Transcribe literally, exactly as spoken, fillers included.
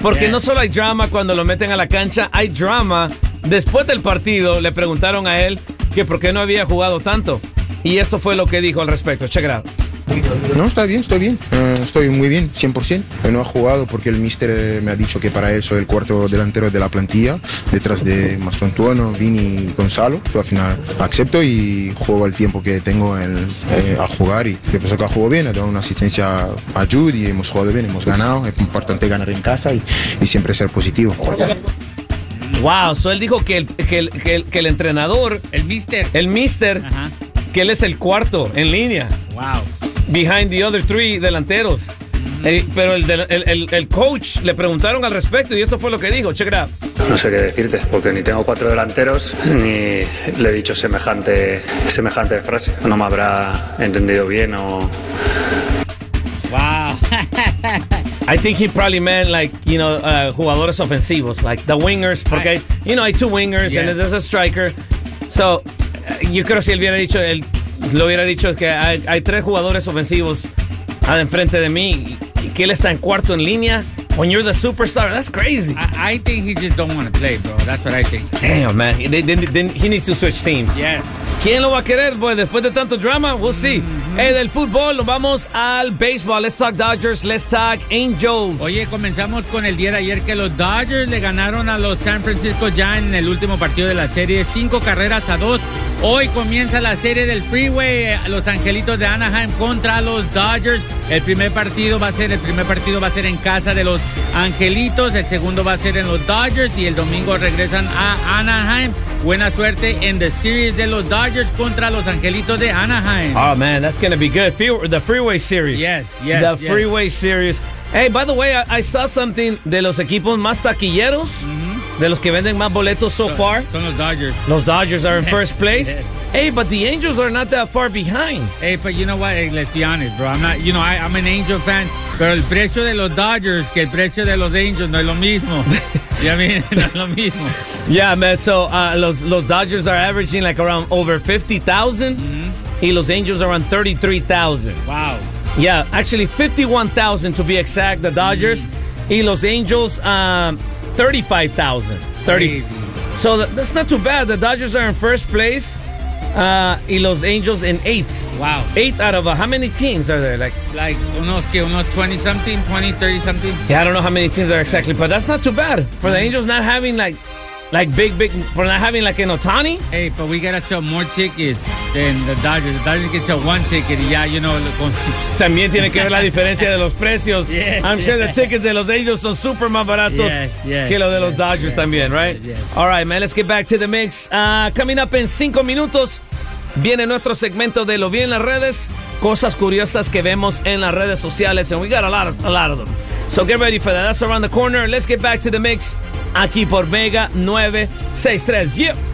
Porque Yeah. no solo hay drama cuando lo meten a la cancha, hay drama. Después del partido le preguntaron a él que por qué no había jugado tanto. Y esto fue lo que dijo al respecto. Check it out. No, está bien, estoy bien. Uh, estoy muy bien, cien por ciento. No he jugado porque el míster eh, me ha dicho que para él soy el cuarto delantero de la plantilla, detrás de Mastontuono, Vini y Gonzalo. So, al final acepto y juego el tiempo que tengo en, eh, a jugar. Y que pensó que ha jugado bien, ha dado una asistencia a Jude y hemos jugado bien, hemos ganado. Es importante ganar en casa y, y siempre ser positivo. Wow, so él dijo que el, que el, que el, que el entrenador, El mister. el mister, Ajá. que él es el cuarto en línea. Wow. Behind the other three delanteros. Eh, pero el, del- el, el, el coach le preguntaron al respecto y esto fue lo que dijo. Check it out. No sé qué decirte, porque ni tengo cuatro delanteros ni le he dicho semejante, semejante frase. No me habrá entendido bien o... Wow. I think he probably meant like, you know, uh, jugadores ofensivos, like the wingers, porque, you know, hay two wingers Yeah. and there's a striker. So, uh, yo creo si él hubiera dicho, él lo hubiera dicho que hay, hay tres jugadores ofensivos al enfrente de mí y que él está en cuarto en línea. When you're the superstar, that's crazy. I, I think he just don't want to play, bro. That's what I think. Damn, man. They- they- they- he needs to switch teams. Yes. ¿Quién lo va a querer, boy? Después de tanto drama, we'll see. Eh, del fútbol, nos vamos al béisbol. Let's talk Dodgers, let's talk Angels. Oye, comenzamos con el día de ayer que los Dodgers le ganaron a los San Francisco Giants en el último partido de la serie, cinco carreras a dos. Hoy comienza la serie del Freeway, los Angelitos de Anaheim contra los Dodgers. El primer partido va a ser, el primer partido va a ser en casa de los Angelitos, el segundo va a ser en los Dodgers y el domingo regresan a Anaheim. Buena suerte en the series de los Dodgers contra los Angelitos de Anaheim. Oh, man, that's going to be good. Fe- The Freeway Series. Yes, yes, The yes. Freeway Series. Hey, by the way, I, I saw something de los equipos más taquilleros, de los que venden más boletos so far. Son los Dodgers. Los Dodgers are in first place. Yes. Hey, but the Angels are not that far behind. Hey, but you know what? Hey, let's be honest, bro. I'm not, you know, I, I'm an Angel fan, pero el precio de los Dodgers que el precio de los Angels no es lo mismo. Ya mí no es lo mismo. Yeah, man. So uh, los, los Dodgers are averaging like around over fifty thousand. Y los Angels are around thirty-three thousand. Wow. Yeah, actually fifty-one thousand to be exact, the Dodgers. Y los Angels, um, thirty-five thousand. thirty. Crazy. So th- that's not too bad. The Dodgers are in first place. Uh, y los Angels in eighth. Wow. Eighth out of uh, how many teams are there? Like, Like unos que unos twenty something, twenty, thirty something. yeah, I don't know how many teams are exactly, but that's not too bad for the Angels not having like, like big, big, for not having like an Ohtani. Hey, but we gotta sell more tickets than the Dodgers. The Dodgers can sell one ticket. Y ya, you know. con- También tiene que ver la diferencia de los precios. Yeah, I'm sure yeah. the tickets de los Angels son super más baratos Yes, yes, que los de los yes, Dodgers yes, también, right? yes, yes. All right, man, let's get back to the mix. Uh, coming up en cinco minutos, viene nuestro segmento de Lo Vi en las redes, cosas curiosas que vemos en las redes sociales, and we got a lot of, a lot of them. So get ready for that. That's around the corner. Let's get back to the mix aquí por Mega nueve seis tres. Yeah.